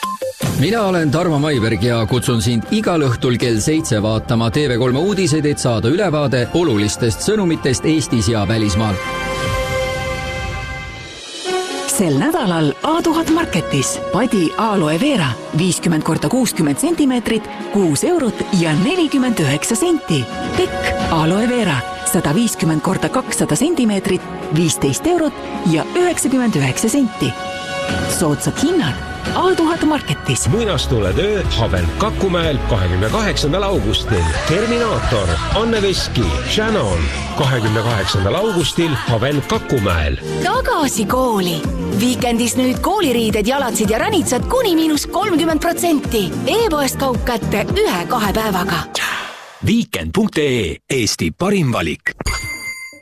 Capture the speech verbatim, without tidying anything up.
Mina olen Tarmo Maiberg ja kutsun sind igal õhtul kell seitse vaatama T V kolm uudiseid, et saada ülevaade olulistest sõnumitest Eestis ja välismaal. Sel nädalal A tuhat Marketis padi aloe vera viiskümmend korda kuuskümmend sentimeetrit, kuus eurot ja nelikümmend üheksa senti. Tekk aloe vera sada viiskümmend korda kakssada sentimeetrit, viisteist eurot ja üheksakümmend üheksa senti. Soodsad hinnad A tuhat Marketis. Muinastule töö Havel Kakumäel kahekümne kaheksandal augustil. Terminaator, Anne Veski, Shannon kahekümne kaheksandal augustil Havel Kakumäel. Tagasi kooli. Viikendis nüüd kooliriided, jalatsid ja ranitsad kuni miinus kolmkümmend protsenti. E-poest kaup kätte ühe-kahe päevaga. Weekend punkt ee Eesti parim valik.